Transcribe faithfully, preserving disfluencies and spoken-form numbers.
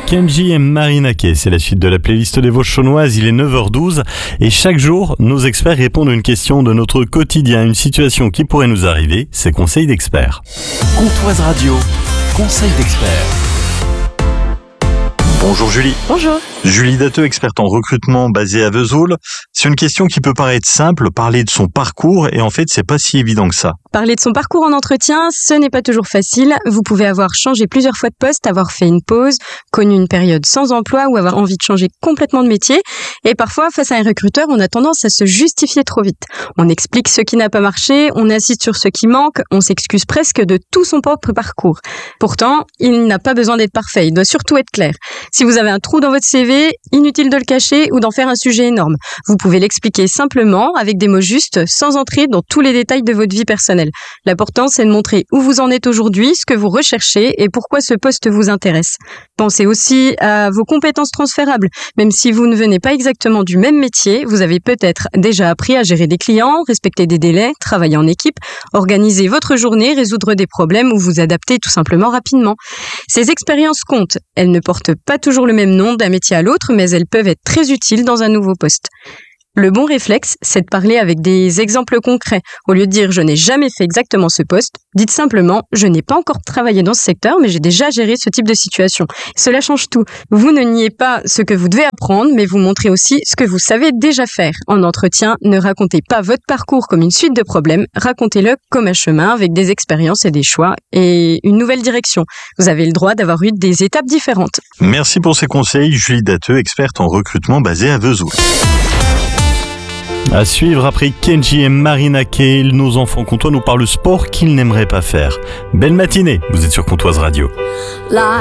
Kenji et Marina Kay, c'est la suite de la playlist des Vosges-Chaunnoises, il est neuf heures douze et chaque jour, nos experts répondent à une question de notre quotidien, une situation qui pourrait nous arriver, c'est Conseil d'experts. Comptoise Radio, Conseil d'experts. Bonjour Julie. Bonjour. Julie Datteux, experte en recrutement basée à Vesoul. C'est une question qui peut paraître simple, parler de son parcours, et en fait, c'est pas si évident que ça. Parler de son parcours en entretien, ce n'est pas toujours facile. Vous pouvez avoir changé plusieurs fois de poste, avoir fait une pause, connu une période sans emploi ou avoir envie de changer complètement de métier. Et parfois, face à un recruteur, on a tendance à se justifier trop vite. On explique ce qui n'a pas marché, on insiste sur ce qui manque, on s'excuse presque de tout son propre parcours. Pourtant, il n'a pas besoin d'être parfait, il doit surtout être clair. Si vous avez un trou dans votre C V, inutile de le cacher ou d'en faire un sujet énorme. Vous pouvez l'expliquer simplement, avec des mots justes, sans entrer dans tous les détails de votre vie personnelle. L'important, c'est de montrer où vous en êtes aujourd'hui, ce que vous recherchez et pourquoi ce poste vous intéresse. Pensez aussi à vos compétences transférables. Même si vous ne venez pas exactement du même métier, vous avez peut-être déjà appris à gérer des clients, respecter des délais, travailler en équipe, organiser votre journée, résoudre des problèmes ou vous adapter tout simplement rapidement. Ces expériences comptent. Elles ne portent pas toujours le même nom d'un métier à l'autre, mais elles peuvent être très utiles dans un nouveau poste. Le bon réflexe, c'est de parler avec des exemples concrets. Au lieu de dire « je n'ai jamais fait exactement ce poste », dites simplement « je n'ai pas encore travaillé dans ce secteur, mais j'ai déjà géré ce type de situation ». Cela change tout. Vous ne niez pas ce que vous devez apprendre, mais vous montrez aussi ce que vous savez déjà faire. En entretien, ne racontez pas votre parcours comme une suite de problèmes, racontez-le comme un chemin avec des expériences et des choix et une nouvelle direction. Vous avez le droit d'avoir eu des étapes différentes. Merci pour ces conseils, Julie Datteux, experte en recrutement basée à Vesoul. À suivre après Kenji et Marina Kay, nos enfants comtois nous parlent sport qu'ils n'aimeraient pas faire. Belle matinée, vous êtes sur Comptoise Radio.